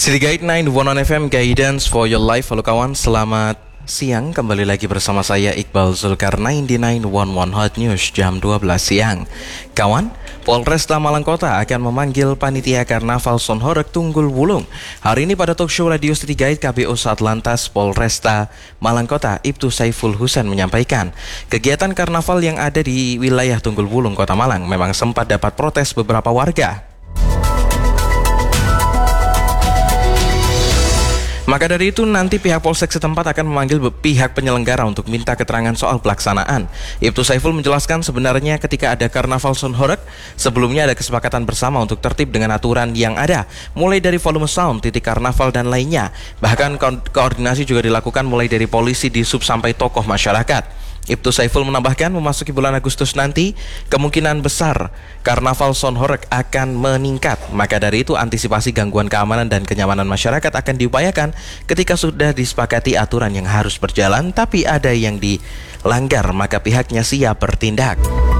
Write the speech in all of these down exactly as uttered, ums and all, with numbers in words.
City Guide sembilan satu satu F M, Guidance for your life. Halo kawan, selamat siang. Kembali lagi bersama saya Iqbal Zulkarnain di sembilan satu satu Hot News jam dua belas siang. Kawan, Polresta Malangkota akan memanggil panitia Karnaval Sonhoreg Tunggul Wulung. Hari ini pada talk show radio City Guide, K P O Satlantas Polresta Malangkota Ibtu Saiful Husain menyampaikan, kegiatan karnaval yang ada di wilayah Tunggul Wulung, Kota Malang memang sempat dapat protes beberapa warga. Maka dari itu nanti pihak Polsek setempat akan memanggil pihak penyelenggara untuk minta keterangan soal pelaksanaan. Ibtu Saiful menjelaskan sebenarnya ketika ada Karnaval Sonhoreg, sebelumnya ada kesepakatan bersama untuk tertib dengan aturan yang ada, mulai dari volume sound, titik karnaval dan lainnya. Bahkan ko- koordinasi juga dilakukan mulai dari polisi, disub sampai tokoh masyarakat. Ibtu Saiful menambahkan memasuki bulan Agustus nanti kemungkinan besar Karnaval Sonhoreg akan meningkat. Maka dari itu antisipasi gangguan keamanan dan kenyamanan masyarakat akan diupayakan ketika sudah disepakati aturan yang harus berjalan, tapi ada yang dilanggar maka pihaknya siap bertindak.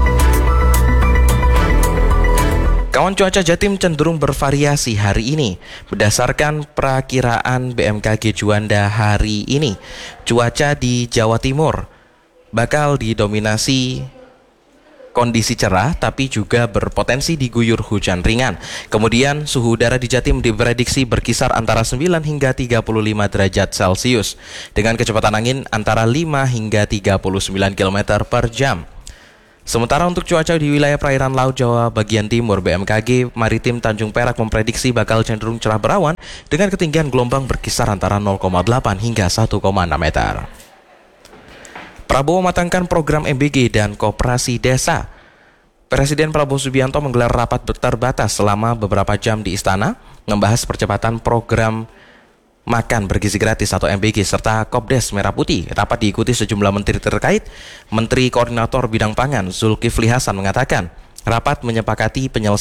Kawan, cuaca Jatim cenderung bervariasi hari ini. Berdasarkan perakiraan B M K G Juanda hari ini, cuaca di Jawa Timur bakal didominasi kondisi cerah tapi juga berpotensi diguyur hujan ringan. Kemudian suhu udara di Jatim diprediksi berkisar antara sembilan hingga tiga puluh lima derajat Celcius dengan kecepatan angin antara lima hingga tiga puluh sembilan kilometer per jam. Sementara untuk cuaca di wilayah perairan Laut Jawa bagian timur, B M K G Maritim Tanjung Perak memprediksi bakal cenderung cerah berawan dengan ketinggian gelombang berkisar antara nol koma delapan hingga satu koma enam meter. Prabowo matangkan program M B G dan Koperasi Desa. Presiden Prabowo Subianto menggelar rapat terbatas selama beberapa jam di Istana, membahas percepatan program makan bergizi gratis atau M B G serta Kopdes Merah Putih. Rapat diikuti sejumlah menteri terkait. Menteri Koordinator Bidang Pangan Zulkifli Hasan mengatakan, rapat menyepakati penyelesaian